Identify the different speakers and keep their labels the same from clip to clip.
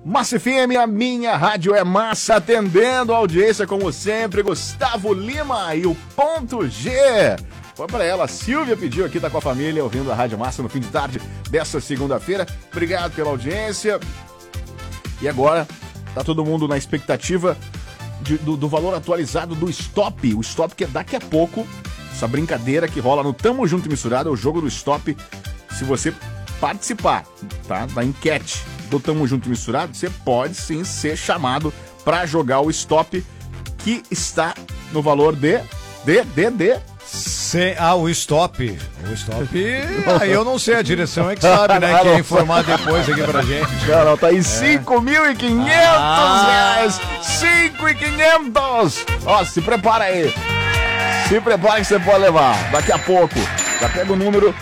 Speaker 1: Massa FM, a minha rádio é massa, atendendo a audiência como sempre, Gustavo Lima e o Ponto G. Foi pra ela, a Silvia pediu aqui, tá com a família, ouvindo a Rádio Massa no fim de tarde dessa segunda-feira. Obrigado pela audiência. E agora, tá todo mundo na expectativa do valor atualizado do Stop. O Stop que é daqui a pouco, essa brincadeira que rola no Tamo Junto e Misturado, é o jogo do Stop. Se você participar, tá, da enquete do Tamo Junto e Misturado, você pode sim ser chamado pra jogar o Stop, que está no valor de...
Speaker 2: O Stop. O Stop. Aí eu não sei, a direção é que sabe, né? Que é informar depois aqui pra gente.
Speaker 1: Não, tá em R$5.500. 5.500. Ó, se prepara aí. Se prepara que você pode levar. Daqui a pouco. Já pega o número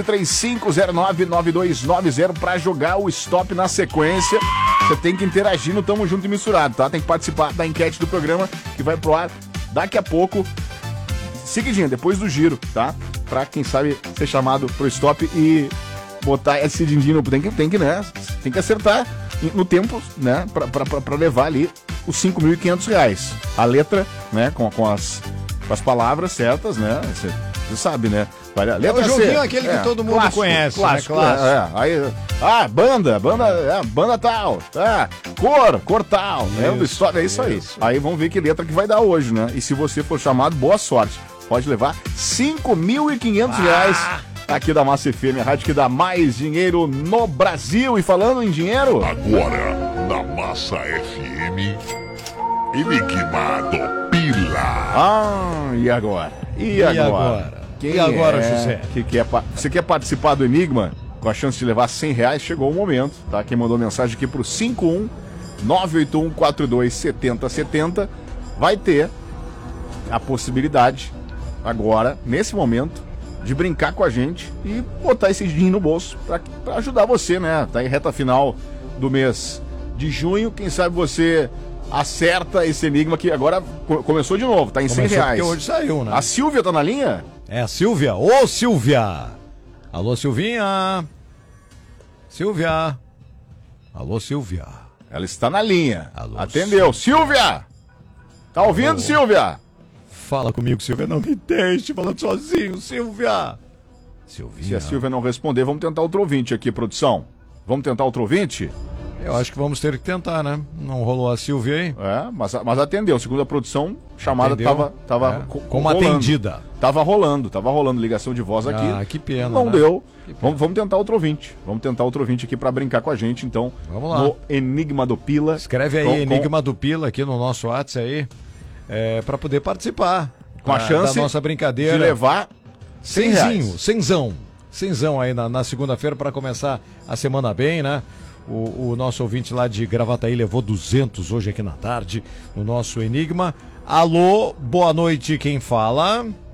Speaker 1: 1135099290 pra jogar o Stop na sequência. Você tem que interagir no Tamo Junto e Misturado, tá? Tem que participar da enquete do programa que vai pro ar daqui a pouco. Seguidinho, depois do giro, tá? Pra quem sabe ser chamado pro Stop e botar esse din-din no... Tem que, né? Tem que acertar no tempo, né? Pra levar ali os R$5.500. A letra, né? Com as palavras certas, né? Você sabe, né?
Speaker 2: Letra o joguinho aquele que todo mundo clássico, conhece,
Speaker 1: clássico,
Speaker 2: né? Clássico.
Speaker 1: Aí, banda tal, cor tal, né? Do Stop, é isso aí. Aí vamos ver que letra que vai dar hoje, né? E se você for chamado, boa sorte. Pode levar R$5.500 aqui da Massa FM, a rádio que dá mais dinheiro no Brasil. E falando em dinheiro...
Speaker 3: Agora, na Massa FM, Enigma do Pila.
Speaker 1: E agora? E agora?
Speaker 2: E agora, José?
Speaker 1: Você quer participar do Enigma? Com a chance de levar R$100, chegou o momento, tá? Quem mandou mensagem aqui pro 51981427070 vai ter a possibilidade, agora, nesse momento, de brincar com a gente e botar esse dinheiro no bolso pra ajudar você, né? Tá em reta final do mês de junho, quem sabe você acerta esse Enigma que agora começou de novo, tá em R$100.
Speaker 2: Porque hoje saiu, né?
Speaker 1: A Silvia tá na linha?
Speaker 2: É a Silvia. Ô, Silvia! Alô, Silvinha! Silvia! Alô, Silvia!
Speaker 1: Ela está na linha.
Speaker 2: Alô,
Speaker 1: atendeu. Silvia! Tá ouvindo, alô. Silvia?
Speaker 2: Fala comigo, Silvia. Não me deixe falando sozinho, Silvia!
Speaker 1: Silvinha. Se a Silvia não responder, vamos tentar outro ouvinte aqui, produção. Vamos tentar outro ouvinte?
Speaker 2: Eu acho que vamos ter que tentar, né? Não rolou a Silvia aí?
Speaker 1: É, mas atendeu. Segundo a produção, chamada tava
Speaker 2: como atendida.
Speaker 1: Tava rolando ligação de voz aqui.
Speaker 2: Ah, que pena.
Speaker 1: Não, né?
Speaker 2: Deu.
Speaker 1: Vamos tentar outro ouvinte. Vamos tentar outro ouvinte aqui pra brincar com a gente, então.
Speaker 2: Vamos lá.
Speaker 1: No Enigma do Pila.
Speaker 2: Escreve aí, Enigma do Pila, aqui no nosso WhatsApp aí. Pra poder participar.
Speaker 1: Com a chance
Speaker 2: da nossa brincadeira.
Speaker 1: De levar R$100.
Speaker 2: Cenzão aí na segunda-feira pra começar a semana bem, né? O nosso ouvinte lá de Gravataí levou 200 hoje aqui na tarde no nosso Enigma. Alô, boa noite, quem fala?